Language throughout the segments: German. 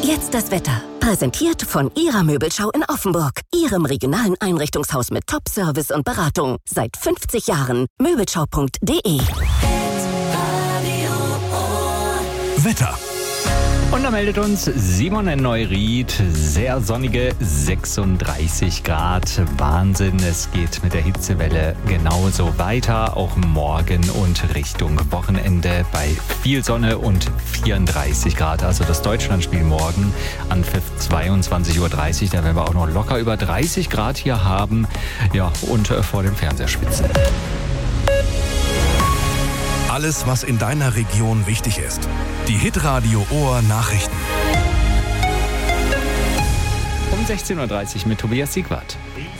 Jetzt das Wetter. Präsentiert von Ihrer Möbelschau in Offenburg. Ihrem regionalen Einrichtungshaus mit Top-Service und Beratung. Seit 50 Jahren. Möbelschau.de. Wetter. Und da meldet uns Simon in Neuried, sehr sonnige 36 Grad. Wahnsinn, es geht mit der Hitzewelle genauso weiter, auch morgen und Richtung Wochenende bei viel Sonne und 34 Grad. Also das Deutschlandspiel morgen an 22:30 Uhr, da werden wir auch noch locker über 30 Grad hier haben, ja, und vor dem Fernseher schwitzen. Alles, was in deiner Region wichtig ist. Die Hitradio Ohr Nachrichten. Um 16:30 Uhr mit Tobias Siegwart.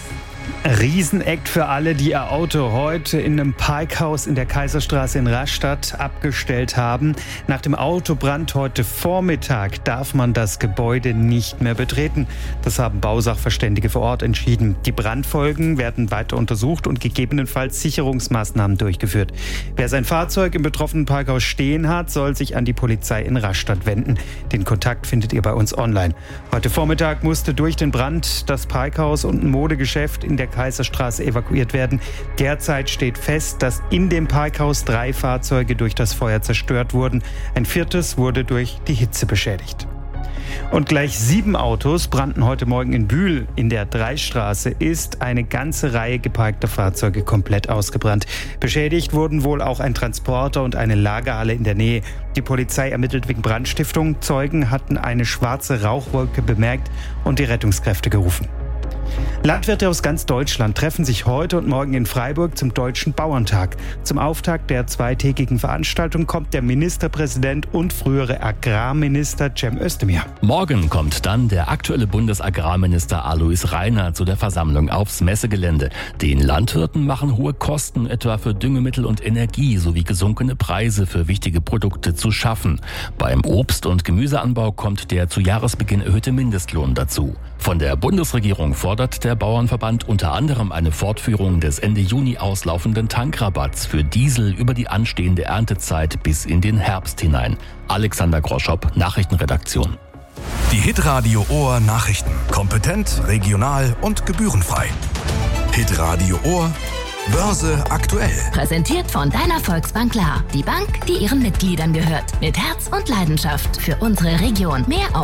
Riesenakt für alle, die ihr Auto heute in einem Parkhaus in der Kaiserstraße in Rastatt abgestellt haben. Nach dem Autobrand heute Vormittag darf man das Gebäude nicht mehr betreten. Das haben Bausachverständige vor Ort entschieden. Die Brandfolgen werden weiter untersucht und gegebenenfalls Sicherungsmaßnahmen durchgeführt. Wer sein Fahrzeug im betroffenen Parkhaus stehen hat, soll sich an die Polizei in Rastatt wenden. Den Kontakt findet ihr bei uns online. Heute Vormittag musste durch den Brand das Parkhaus und ein Modegeschäft in der Kaiserstraße evakuiert werden. Derzeit steht fest, dass in dem Parkhaus 3 Fahrzeuge durch das Feuer zerstört wurden. Ein 4. wurde durch die Hitze beschädigt. Und gleich 7 Autos brannten heute Morgen in Bühl. In der Dreistraße ist eine ganze Reihe geparkter Fahrzeuge komplett ausgebrannt. Beschädigt wurden wohl auch ein Transporter und eine Lagerhalle in der Nähe. Die Polizei ermittelt wegen Brandstiftung. Zeugen hatten eine schwarze Rauchwolke bemerkt und die Rettungskräfte gerufen. Landwirte aus ganz Deutschland treffen sich heute und morgen in Freiburg zum Deutschen Bauerntag. Zum Auftakt der zweitägigen Veranstaltung kommt der Ministerpräsident und frühere Agrarminister Cem Özdemir. Morgen kommt dann der aktuelle Bundesagrarminister Alois Rainer zu der Versammlung aufs Messegelände. Den Landwirten machen hohe Kosten, etwa für Düngemittel und Energie, sowie gesunkene Preise für wichtige Produkte zu schaffen. Beim Obst- und Gemüseanbau kommt der zu Jahresbeginn erhöhte Mindestlohn dazu. Von der Bundesregierung fordert der Bauernverband unter anderem eine Fortführung des Ende Juni auslaufenden Tankrabatts für Diesel über die anstehende Erntezeit bis in den Herbst hinein. Alexander Groschop, Nachrichtenredaktion. Die Hitradio Ohr Nachrichten. Kompetent, regional und gebührenfrei. Hitradio Ohr. Börse aktuell. Präsentiert von deiner Volksbank La. Die Bank, die ihren Mitgliedern gehört. Mit Herz und Leidenschaft für unsere Region. Mehr auf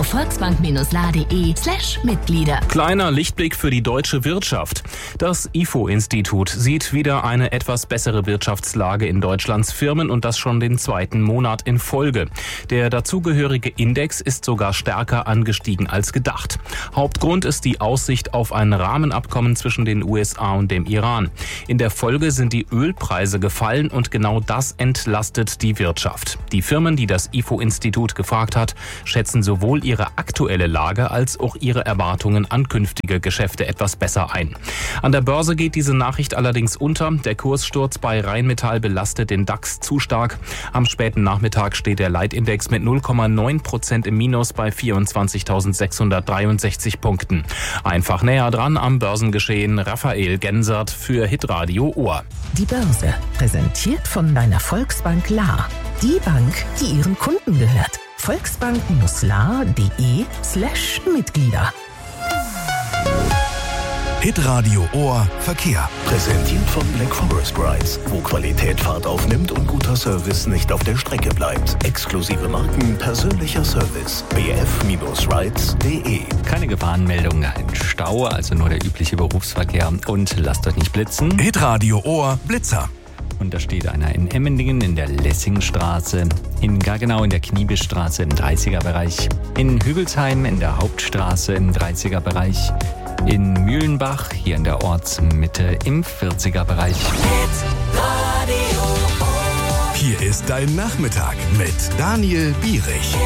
volksbank-la.de/Mitglieder. Kleiner Lichtblick für die deutsche Wirtschaft. Das IFO-Institut sieht wieder eine etwas bessere Wirtschaftslage in Deutschlands Firmen und das schon den 2. Monat in Folge. Der dazugehörige Index ist sogar stärker angestiegen als gedacht. Hauptgrund ist die Aussicht auf ein Rahmenabkommen zwischen den USA und dem Iran. In der Folge sind die Ölpreise gefallen und genau das entlastet die Wirtschaft. Die Firmen, die das IFO-Institut gefragt hat, schätzen sowohl ihre aktuelle Lage als auch ihre Erwartungen an künftige Geschäfte etwas besser ein. An der Börse geht diese Nachricht allerdings unter. Der Kurssturz bei Rheinmetall belastet den DAX zu stark. Am späten Nachmittag steht der Leitindex mit 0,9% im Minus bei 24.663 Punkten. Einfach näher dran am Börsengeschehen Raphael Gensert für Hitradio Ohr. Die Börse, präsentiert von deiner Volksbank La. Die Bank, die ihren Kunden gehört. Volksbank-la.de/Mitglieder. Hitradio Ohr Verkehr. Präsentiert von Black Forest Rides, wo Qualität Fahrt aufnimmt und guter Service nicht auf der Strecke bleibt. Exklusive Marken, persönlicher Service. bf-rides.de. Keine Gefahrenmeldung, ein Stau, also nur der übliche Berufsverkehr. Und lasst euch nicht blitzen. Hitradio Ohr Blitzer. Und da steht einer in Emmendingen in der Lessingstraße, in Gaggenau in der Kniebestraße im 30er-Bereich, in Hügelsheim in der Hauptstraße im 30er-Bereich, in Mühlenbach hier in der Ortsmitte im 40er-Bereich. Hier ist dein Nachmittag mit Daniel Bierich.